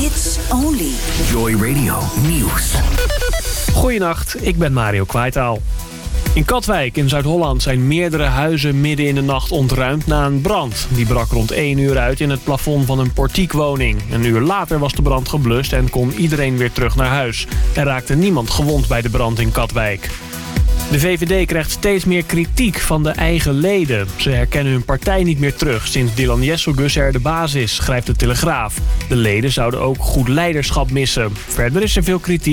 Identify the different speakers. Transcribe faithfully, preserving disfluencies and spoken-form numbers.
Speaker 1: Hits only.
Speaker 2: Joy Radio Nieuws.
Speaker 3: Goedenacht, ik ben Mario Kwaitaal. In Katwijk in Zuid-Holland zijn meerdere huizen midden in de nacht ontruimd na een brand. Die brak rond één uur uit in het plafond van een portiekwoning. Een uur later was de brand geblust en kon iedereen weer terug naar huis. Er raakte niemand gewond bij de brand in Katwijk. De V V D krijgt steeds meer kritiek van de eigen leden. Ze herkennen hun partij niet meer terug sinds Dylan Jesselgus er de baas is, schrijft de Telegraaf. De leden zouden ook goed leiderschap missen. Verder is er veel kritiek